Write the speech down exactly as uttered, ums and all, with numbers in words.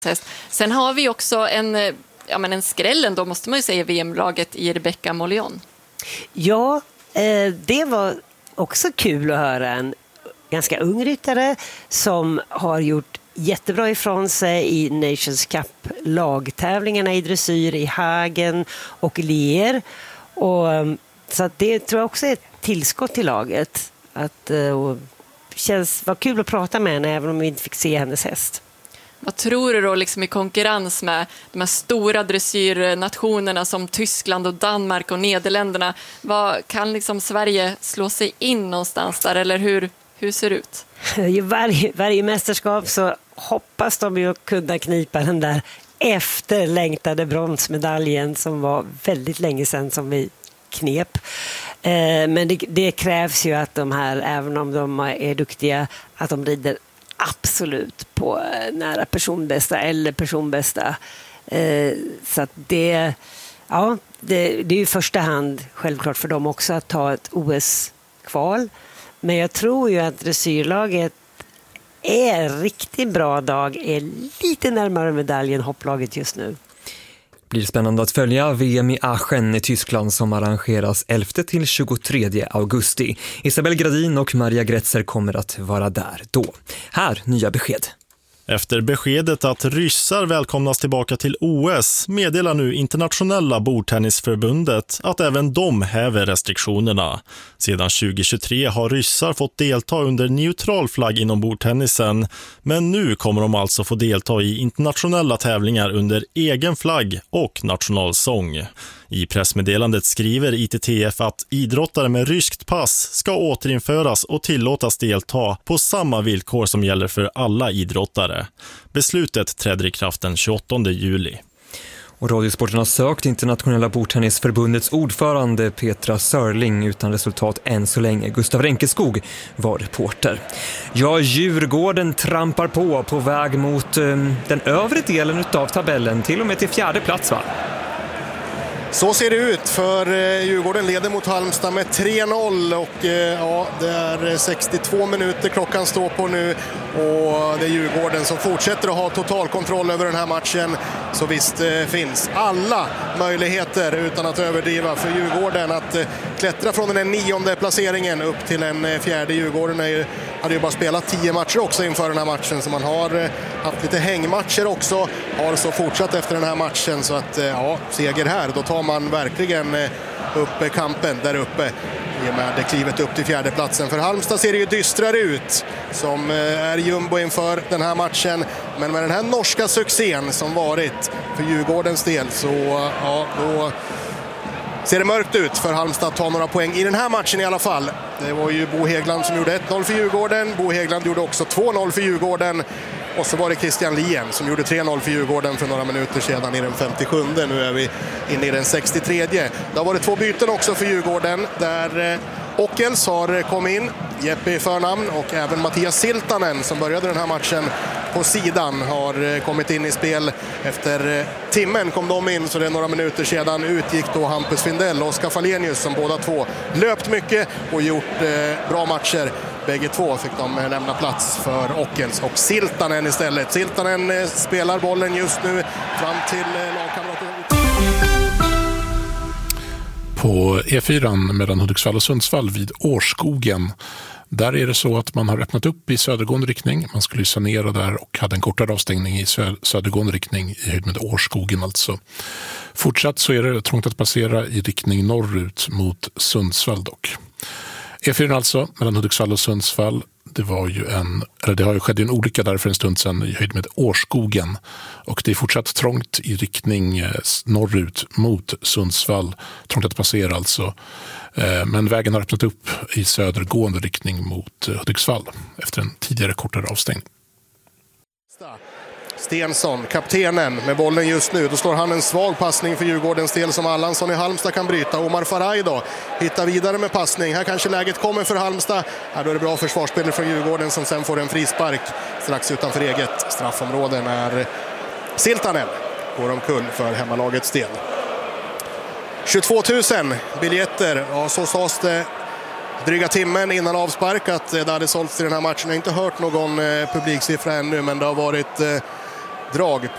Sen har vi också en, ja, men en skrällen då måste man ju säga V M-laget i Rebecca Mollion. Ja, eh, det var också kul att höra en ganska ung ryttare som har gjort jättebra ifrån sig i Nations Cup-lagtävlingarna i dressyr i Hagen och Lier. Och, så att det tror jag också är ett tillskott till laget. Att, och känns, var kul att prata med henne även om vi inte fick se hennes häst. Vad tror du då liksom i konkurrens med de här stora dressyrnationerna som Tyskland och Danmark och Nederländerna? Vad kan liksom Sverige slå sig in någonstans där eller hur, hur ser det ut? I varje, varje mästerskap så hoppas de ju kunna knipa den där efterlängtade bronsmedaljen som var väldigt länge sedan som vi knep. Eh, men det, det krävs ju att de här, även om de är duktiga, att de rider absolut på nära personbästa eller personbästa. Eh, så att det, ja, det, det är ju i första hand självklart för dem också att ta ett O S-kval. Men jag tror ju att dressyrlaget är en riktigt bra dag, är lite närmare medaljen hopplaget just nu. Det blir spännande att följa V M i Aachen i Tyskland som arrangeras elfte till tjugotredje augusti. Isabel Gradin och Maria Gretzer kommer att vara där då. Här, nya besked. Efter beskedet att ryssar välkomnas tillbaka till O S meddelar nu Internationella bordtennisförbundet att även de häver restriktionerna. Sedan tjugohundratjugotre har ryssar fått delta under neutral flagg inom bordtennisen, men nu kommer de alltså få delta i internationella tävlingar under egen flagg och nationalsång. I pressmeddelandet skriver I T T F att idrottare med ryskt pass ska återinföras och tillåtas delta på samma villkor som gäller för alla idrottare. Beslutet träder i kraft den tjugoåttonde juli. Och Radiosporten har sökt Internationella bordtennisförbundets ordförande Petra Sörling utan resultat än så länge. Gustav Renkeskog var reporter. Ja, Djurgården trampar på på väg mot um, den övre delen av tabellen, till och med till fjärde plats, va? Så ser det ut, för Djurgården leder mot Halmstad med tre noll och ja, det är sextiotvå minuter klockan står på nu och det är Djurgården som fortsätter att ha total kontroll över den här matchen. Så visst finns alla möjligheter, utan att överdriva, för Djurgården att klättra från den nionde placeringen upp till en fjärde. Djurgården är ju, hade ju bara spelat tio matcher också inför den här matchen, så man har haft lite hängmatcher också, har så fortsatt efter den här matchen, så att ja, seger här, då tar man verkligen upp kampen där uppe i och med klivet upp till fjärde platsen. För Halmstad ser det ju dystrare ut, som är jumbo inför den här matchen, men med den här norska succén som varit för Djurgårdens del, så ja, då ser det mörkt ut för Halmstad att ta några poäng i den här matchen i alla fall. Det var ju Bo Hägglund som gjorde ett noll för Djurgården. Bo Hägglund gjorde också två noll för Djurgården. Och så var det Christian Lien som gjorde tre noll för Djurgården för några minuter sedan i den femtiosjunde. Nu är vi inne i den sextiotredje. Det har varit två byten också för Djurgården, där Ockels har kommit in, Jeppe i förnamn, och även Mattias Siltanen som började den här matchen på sidan har kommit in i spel. Efter timmen kom de in, så det är några minuter sedan utgick då Hampus Findell och Oskar Falenius, som båda två löpt mycket och gjort eh, bra matcher. Bägge två fick de lämna plats för Ockels och Siltanen istället. Siltanen eh, spelar bollen just nu fram till eh, lagkamraten. På E fyra mellan Hudiksvall och Sundsvall vid Årskogen, där är det så att man har öppnat upp i södergående riktning. Man skulle sanera där och hade en kortare avstängning i sö- södergående riktning i höjd med Årskogen alltså. Fortsatt så är det trångt att passera i riktning norrut mot Sundsvall dock. E fyra alltså mellan Hudiksvall och Sundsvall. Det var ju en, eller det har ju skett en olycka där för en stund sedan i höjd med Årskogen, och det är fortsatt trångt i riktning norrut mot Sundsvall. Trångt att passera alltså. Men vägen har öppnat upp i södergående riktning mot Hudiksvall efter en tidigare kortare avstängning. Stensson, kaptenen, med bollen just nu. Då slår han en svag passning för Djurgårdens del som Allansson i Halmstad kan bryta. Omar Faraj då hittar vidare med passning. Här kanske läget kommer för Halmstad. Här då är det bra försvarsspelare från Djurgården som sen får en frispark strax utanför eget straffområde när Siltanen går omkull för hemmalagets del. tjugotvå tusen biljetter, ja, så sades det dryga timmen innan avspark att det hade sålts i den här matchen. Jag har inte hört någon eh, publiksiffra ännu, men det har varit eh, drag